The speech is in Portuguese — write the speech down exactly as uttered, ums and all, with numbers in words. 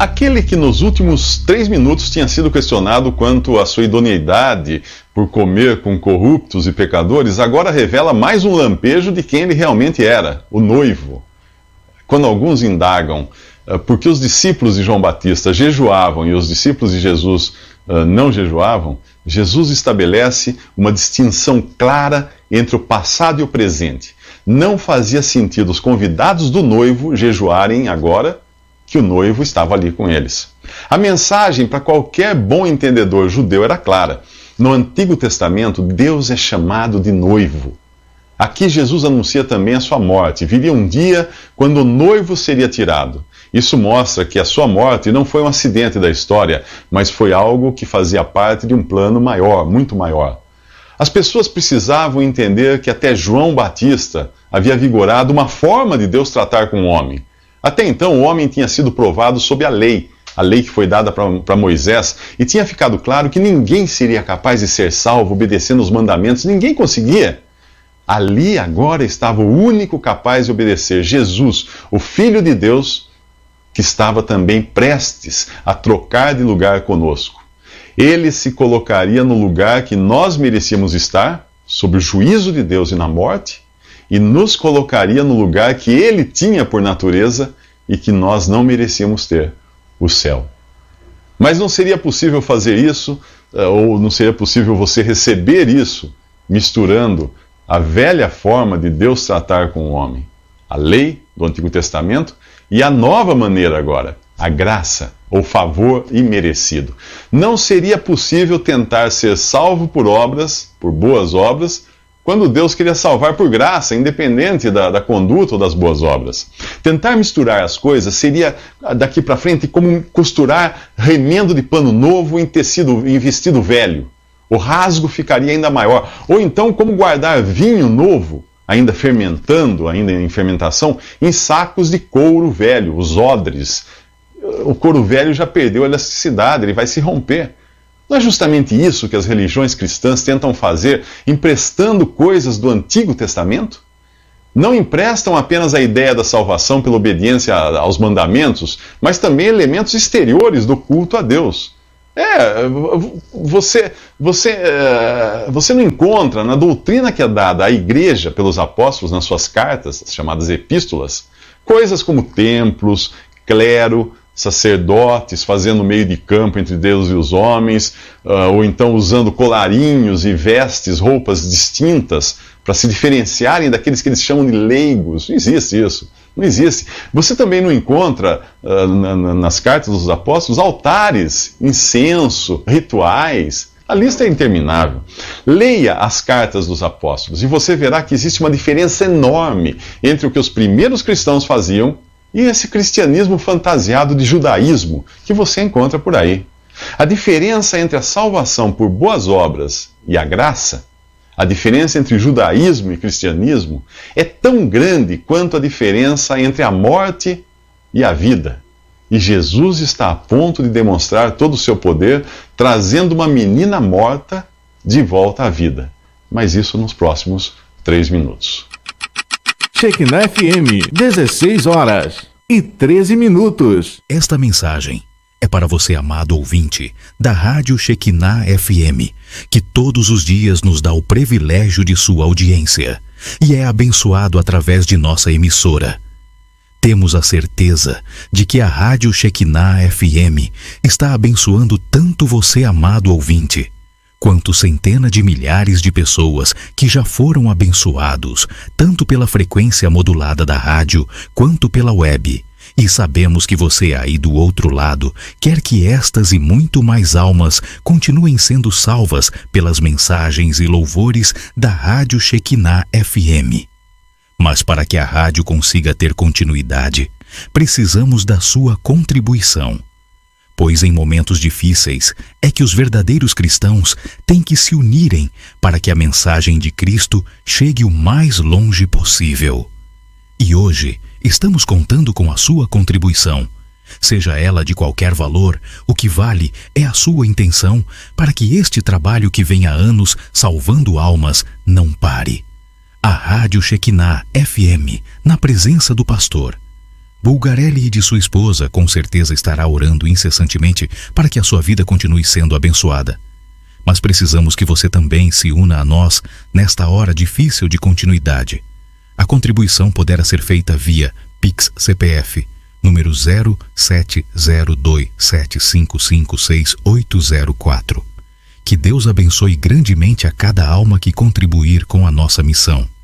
Aquele que nos últimos três minutos tinha sido questionado quanto à sua idoneidade por comer com corruptos e pecadores, agora revela mais um lampejo de quem ele realmente era, o noivo. Quando alguns indagam uh, por que os discípulos de João Batista jejuavam e os discípulos de Jesus uh, não jejuavam, Jesus estabelece uma distinção clara entre o passado e o presente. Não fazia sentido os convidados do noivo jejuarem agora que o noivo estava ali com eles. A mensagem para qualquer bom entendedor judeu era clara. No Antigo Testamento, Deus é chamado de noivo. Aqui Jesus anuncia também a sua morte. Viria um dia quando o noivo seria tirado. Isso mostra que a sua morte não foi um acidente da história, mas foi algo que fazia parte de um plano maior, muito maior. As pessoas precisavam entender que até João Batista havia vigorado uma forma de Deus tratar com o homem. Até então, o homem tinha sido provado sob a lei, a lei que foi dada para Moisés, e tinha ficado claro que ninguém seria capaz de ser salvo obedecendo os mandamentos, ninguém conseguia. Ali agora estava o único capaz de obedecer, Jesus, o Filho de Deus, que estava também prestes a trocar de lugar conosco. Ele se colocaria no lugar que nós merecíamos estar, sob o juízo de Deus e na morte, e nos colocaria no lugar que ele tinha por natureza e que nós não merecíamos ter, o céu. Mas não seria possível fazer isso, ou não seria possível você receber isso, misturando a velha forma de Deus tratar com o homem, a lei do Antigo Testamento, e a nova maneira agora, a graça, ou favor imerecido. Não seria possível tentar ser salvo por obras, por boas obras, quando Deus queria salvar por graça, independente da, da conduta ou das boas obras. Tentar misturar as coisas seria, daqui para frente, como costurar remendo de pano novo em tecido, em vestido velho. O rasgo ficaria ainda maior. Ou então, como guardar vinho novo, ainda fermentando, ainda em fermentação, em sacos de couro velho, os odres. O couro velho já perdeu a elasticidade, ele vai se romper. Não é justamente isso que as religiões cristãs tentam fazer, emprestando coisas do Antigo Testamento? Não emprestam apenas a ideia da salvação pela obediência aos mandamentos, mas também elementos exteriores do culto a Deus. É, você, você, você não encontra na doutrina que é dada à igreja pelos apóstolos nas suas cartas, as chamadas epístolas, coisas como templos, clero, sacerdotes fazendo meio de campo entre Deus e os homens, uh, ou então usando colarinhos e vestes, roupas distintas para se diferenciarem daqueles que eles chamam de leigos. Não existe isso. Não existe. Você também não encontra uh, na, na, nas cartas dos apóstolos altares, incenso, rituais. A lista é interminável. Leia as cartas dos apóstolos e você verá que existe uma diferença enorme entre o que os primeiros cristãos faziam e esse cristianismo fantasiado de judaísmo que você encontra por aí. A diferença entre a salvação por boas obras e a graça, a diferença entre judaísmo e cristianismo, é tão grande quanto a diferença entre a morte e a vida. E Jesus está a ponto de demonstrar todo o seu poder, trazendo uma menina morta de volta à vida. Mas isso nos próximos três minutos. Shekinah F M, dezesseis horas e treze minutos. Esta mensagem é para você, amado ouvinte, da Rádio Shekinah F M, que todos os dias nos dá o privilégio de sua audiência e é abençoado através de nossa emissora. Temos a certeza de que a Rádio Shekinah F M está abençoando tanto você, amado ouvinte, quanto centenas de milhares de pessoas que já foram abençoados, tanto pela frequência modulada da rádio, quanto pela web. E sabemos que você aí do outro lado quer que estas e muito mais almas continuem sendo salvas pelas mensagens e louvores da Rádio Shekinah F M. Mas para que a rádio consiga ter continuidade, precisamos da sua contribuição. Pois em momentos difíceis é que os verdadeiros cristãos têm que se unirem para que a mensagem de Cristo chegue o mais longe possível. E hoje estamos contando com a sua contribuição. Seja ela de qualquer valor, o que vale é a sua intenção para que este trabalho que vem há anos salvando almas não pare. A Rádio Shekinah F M, na presença do pastor, Bulgarelli e de sua esposa com certeza estará orando incessantemente para que a sua vida continue sendo abençoada. Mas precisamos que você também se una a nós nesta hora difícil de continuidade. A contribuição poderá ser feita via Pix C P F, número zero sete zero dois sete cinco cinco seis oito zero quatro. Que Deus abençoe grandemente a cada alma que contribuir com a nossa missão.